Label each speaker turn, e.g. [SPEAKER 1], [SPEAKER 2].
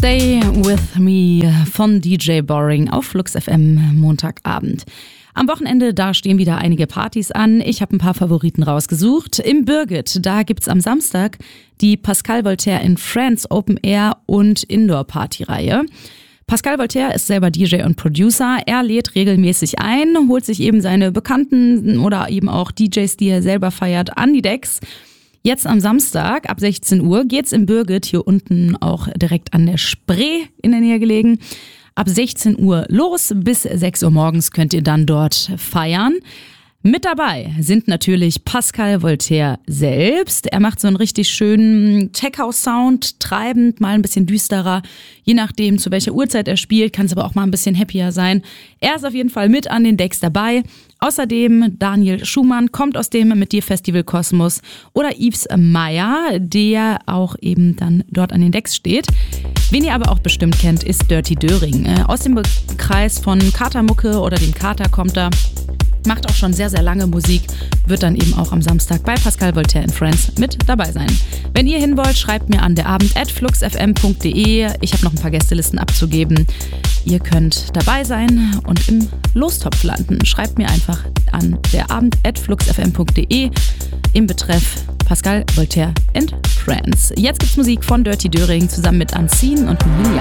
[SPEAKER 1] Stay With Me von DJ Boring auf Flux FM Montagabend. Am Wochenende, da stehen wieder einige Partys an. Ich habe ein paar Favoriten rausgesucht. Im Birgit, da gibt's am Samstag die Pascal Voltaire in France Open Air und Indoor Party-Reihe. Pascal Voltaire ist selber DJ und Producer. Er lädt regelmäßig ein, holt sich eben seine Bekannten oder eben auch DJs, die er selber feiert, an die Decks. Jetzt am Samstag ab 16 Uhr geht's im Birgit, hier unten auch direkt an der Spree in der Nähe gelegen. Ab 16 Uhr los, bis 6 Uhr morgens könnt ihr dann dort feiern. Mit dabei sind natürlich Pascal Voltaire selbst. Er macht so einen richtig schönen Tech-House-Sound, treibend, mal ein bisschen düsterer. Je nachdem, zu welcher Uhrzeit er spielt, kann es aber auch mal ein bisschen happier sein. Er ist auf jeden Fall mit an den Decks dabei. Außerdem Daniel Schumann kommt aus dem Mit dir Festival Kosmos oder Yves Meyer, der auch eben dann dort an den Decks steht. Wen ihr aber auch bestimmt kennt, ist Dirty Döring. Aus dem Kreis von Katermucke oder dem Kater kommt er. Macht auch schon sehr, sehr lange Musik, wird dann eben auch am Samstag bei Pascal Voltaire in France mit dabei sein. Wenn ihr hin wollt, schreibt mir an derabend@fluxfm.de. Ich habe noch ein paar Gästelisten abzugeben. Ihr könnt dabei sein und im Lostopf landen. Schreibt mir einfach an derabend@fluxfm.de im Betreff Pascal Voltaire in France. Jetzt gibt's Musik von Dirty Döring zusammen mit Unseen und Milliarden.